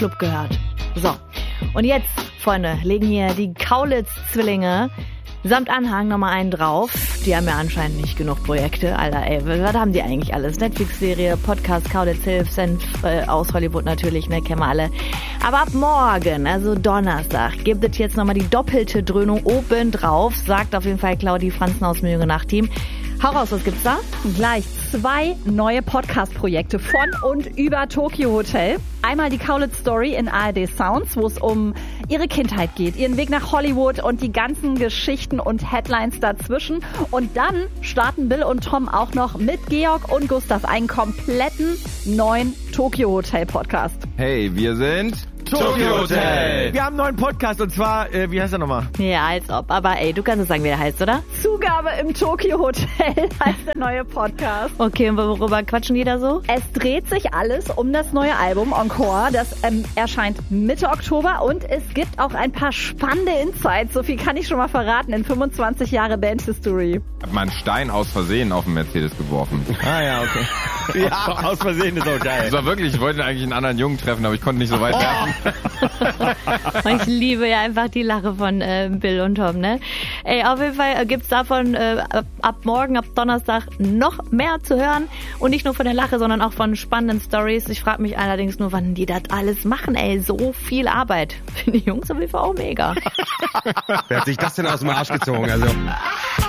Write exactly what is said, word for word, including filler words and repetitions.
Club gehört. So, und jetzt, Freunde, legen hier die Kaulitz-Zwillinge samt Anhang nochmal einen drauf. Die haben ja anscheinend nicht genug Projekte. Alter, ey, was haben die eigentlich alles? Netflix-Serie, Podcast, Kaulitz Hilf, Senf äh, aus Hollywood natürlich, ne, kennen wir alle. Aber ab morgen, also Donnerstag, gibt es jetzt nochmal die doppelte Dröhnung oben drauf, sagt auf jeden Fall Claudi Franzen aus Mühlengen Nachteam. Hau raus, was gibt's da? Gleich zwei neue Podcast-Projekte von und über Tokyo Hotel. Einmal die Kaulitz Story in A R D Sounds, wo es um ihre Kindheit geht, ihren Weg nach Hollywood und die ganzen Geschichten und Headlines dazwischen. Und dann starten Bill und Tom auch noch mit Georg und Gustav einen kompletten neuen Tokyo Hotel Podcast. Hey, wir sind Tokyo Hotel. Wir haben einen neuen Podcast und zwar, äh, wie heißt er nochmal? Ja, als ob. Aber ey, du kannst es sagen, wie der heißt, oder? Zugabe im Tokyo Hotel heißt der neue Podcast. Okay, und worüber quatschen die da so? Es dreht sich alles um das neue Album Encore. Das ähm, erscheint Mitte Oktober und es gibt auch ein paar spannende Insights. So viel kann ich schon mal verraten in fünfundzwanzig Jahre Bandhistory. Ich hab mal einen Stein aus Versehen auf den Mercedes geworfen. Ah ja, okay. Ja, aus Versehen ist auch geil. Das war wirklich, ich wollte eigentlich einen anderen Jungen treffen, aber ich konnte nicht so weit werfen. Ich liebe ja einfach die Lache von äh, Bill und Tom, ne? Ey, auf jeden Fall gibt's davon äh, ab, ab morgen, ab Donnerstag noch mehr zu hören. Und nicht nur von der Lache, sondern auch von spannenden Stories. Ich frage mich allerdings nur, wann die das alles machen, ey. So viel Arbeit. Finde die Jungs auf jeden Fall auch mega. Wer hat sich das denn aus dem Arsch gezogen? Also...